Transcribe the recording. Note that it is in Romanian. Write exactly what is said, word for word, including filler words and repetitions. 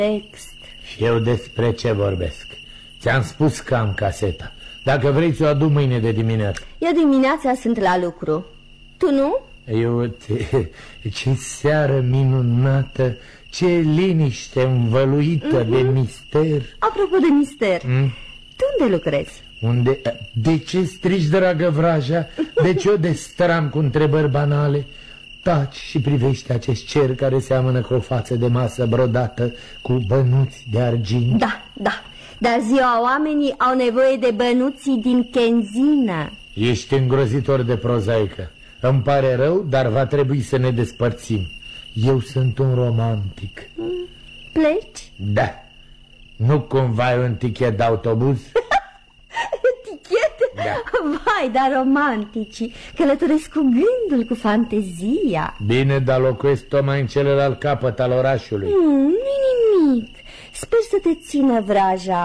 text. Și eu despre ce vorbesc? Ți-am spus că am caseta. Dacă vrei, ți-o adu mâine de dimineață. Eu dimineața sunt la lucru. Tu nu? Eu te... Ce seară minunată, ce liniște învăluită mm-hmm. de mister. Apropo de mister, mm? tu unde lucrezi? Unde... De ce strici, dragă Vraja? De ce o destram cu întrebări banale? Taci și privește acest cer care seamănă cu o față de masă brodată cu bănuți de argint. Da, da, dar ziua oamenii au nevoie de bănuții din Kenzină. Ești îngrozitor de prozaică. Îmi pare rău, dar va trebui să ne despărțim. Eu sunt un romantic. Pleci? Da. Nu cumva e un tichet de autobuz? Tichet? Da. Vai, dar romanticii călătoresc cu gândul, cu fantezia. Bine, dar locuiesc tocmai în celălalt capăt al orașului. Nu, nu-i nimic. Sper să te țină Vraja